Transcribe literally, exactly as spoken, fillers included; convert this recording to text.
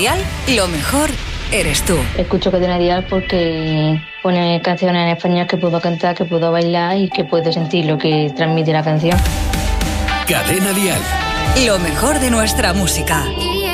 Dial, lo mejor eres tú. Escucho Cadena Dial porque pone canciones en español que puedo cantar, que puedo bailar y que puedo sentir lo que transmite la canción. Cadena Dial. Lo mejor de nuestra música.